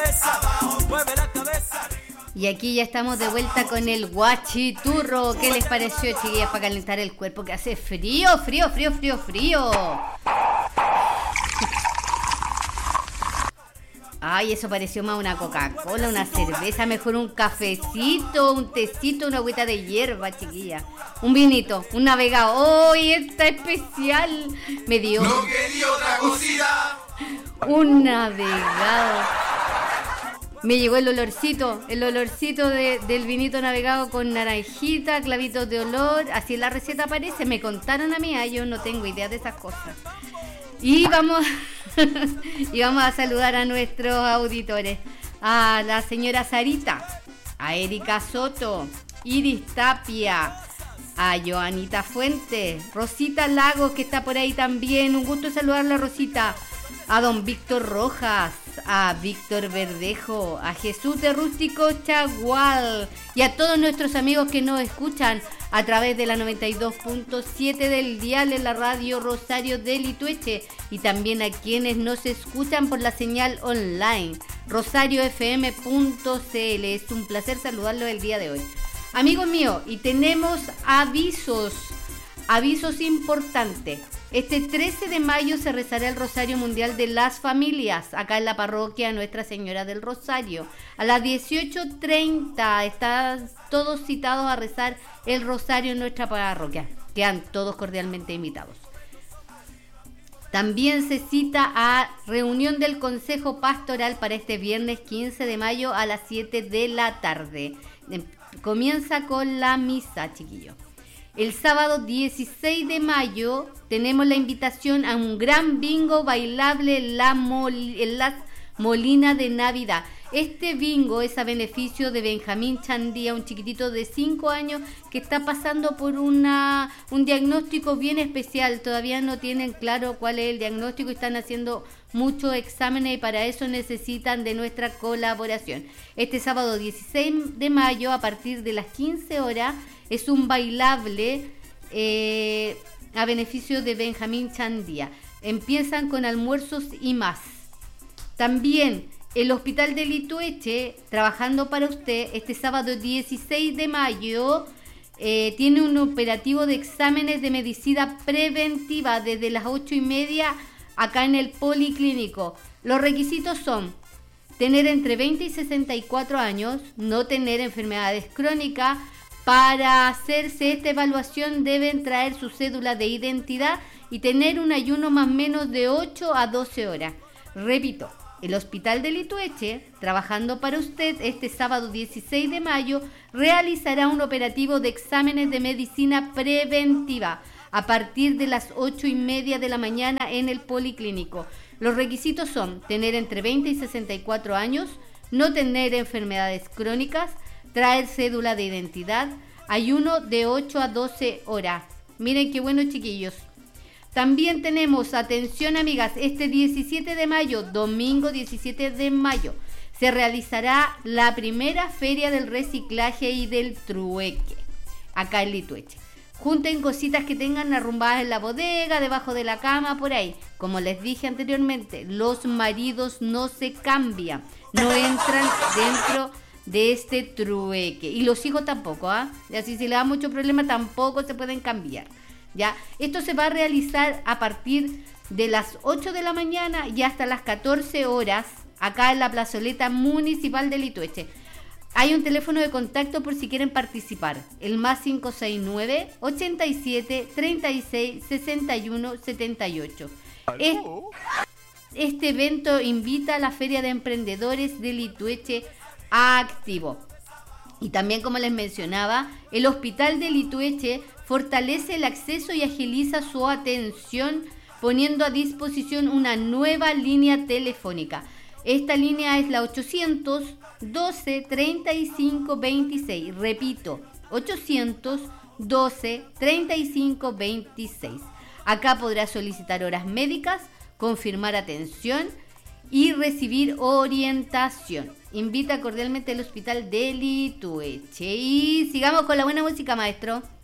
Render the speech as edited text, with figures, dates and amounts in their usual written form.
Y aquí ya estamos de vuelta con el guachiturro. ¿Qué les pareció, chiquillas, para calentar el cuerpo? Que hace frío. Ay, eso pareció más una Coca-Cola, una cerveza, mejor un cafecito, un tecito, una agüita de hierba, chiquilla. Un vinito, un navegado. ¡Ay, está especial! Me dio... No quería otra cosita. Un navegado. Me llegó el olorcito del vinito navegado con naranjita, clavitos de olor. Así en la receta aparece. Me contaron a mí, yo no tengo idea de esas cosas. Y vamos a saludar a nuestros auditores. A la señora Sarita, a Erika Soto, Iris Tapia, a Joanita Fuentes, Rosita Lagos, que está por ahí también. Un gusto saludarla, Rosita. A don Víctor Rojas, a Víctor Verdejo, a Jesús de Rústico Chagual y a todos nuestros amigos que nos escuchan a través de la 92.7 del dial en la radio Rosario de Litueche, y también a quienes nos escuchan por la señal online rosariofm.cl. Es un placer saludarlos el día de hoy, amigos míos, y tenemos avisos importantes. Este 13 de mayo se rezará el Rosario Mundial de las Familias, acá en la parroquia Nuestra Señora del Rosario. A las 18:30 están todos citados a rezar el Rosario en nuestra parroquia. Quedan todos cordialmente invitados. También se cita a reunión del Consejo Pastoral para este viernes 15 de mayo a las 7 de la tarde. Comienza con la misa, chiquillos. El sábado 16 de mayo tenemos la invitación a un gran bingo bailable en las Molinas de Navidad. Este bingo es a beneficio de Benjamín Chandía, un chiquitito de 5 años que está pasando por un diagnóstico bien especial. Todavía no tienen claro cuál es el diagnóstico y están haciendo muchos exámenes, y para eso necesitan de nuestra colaboración. Este sábado 16 de mayo a partir de las 15 horas es un bailable a beneficio de Benjamín Chandía. Empiezan con almuerzos y más. También el Hospital de Litueche, trabajando para usted, este sábado 16 de mayo tiene un operativo de exámenes de medicina preventiva desde las 8:30 acá en el Policlínico. Los requisitos son tener entre 20 y 64 años, no tener enfermedades crónicas. Para hacerse esta evaluación deben traer su cédula de identidad y tener un ayuno más o menos de 8 a 12 horas. Repito, el Hospital de Litueche, trabajando para usted, este sábado 16 de mayo, realizará un operativo de exámenes de medicina preventiva a partir de las 8:30 de la mañana en el Policlínico. Los requisitos son tener entre 20 y 64 años, no tener enfermedades crónicas, traer cédula de identidad, ayuno de 8 a 12 horas. Miren qué bueno, chiquillos. También tenemos, atención amigas, este 17 de mayo, domingo 17 de mayo, se realizará la primera feria del reciclaje y del trueque, acá en Litueche. Junten cositas que tengan arrumbadas en la bodega, debajo de la cama, por ahí. Como les dije anteriormente, los maridos no se cambian, no entran dentro de este trueque, y los hijos tampoco, y así si le da mucho problema tampoco se pueden cambiar, ¿ya? Esto se va a realizar a partir de las 8 de la mañana y hasta las 14 horas acá en la plazoleta municipal de Litueche. Hay un teléfono de contacto por si quieren participar, el más 569 87 36 61 78. Este evento invita a la Feria de Emprendedores de Litueche activo. Y también, como les mencionaba, el Hospital de Litueche fortalece el acceso y agiliza su atención poniendo a disposición una nueva línea telefónica. Esta línea es la 812 35 26. Repito, 812 35 26. Acá podrá solicitar horas médicas, confirmar atención y recibir orientación. Invita cordialmente al Hospital de Litueche. Y sigamos con la buena música, maestro.